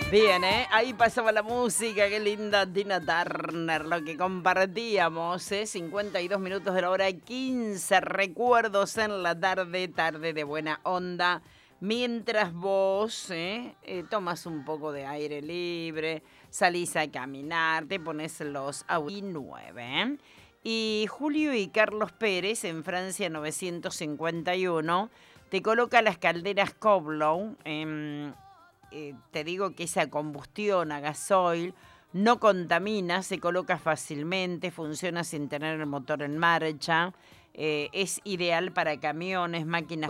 Bien, ¿eh? Ahí pasaba la música, qué linda Tina Turner, lo que compartíamos, ¿eh? 52 minutos de la hora 15, recuerdos en la tarde, tarde de buena onda, mientras vos tomas un poco de aire libre, salís a caminar, te pones los audífonos 9, ¿eh? Y Julio y Carlos Pérez, en Francia 951, te coloca las calderas Koblow, te digo que esa combustión a gasoil no contamina, se coloca fácilmente, funciona sin tener el motor en marcha, es ideal para camiones, máquinas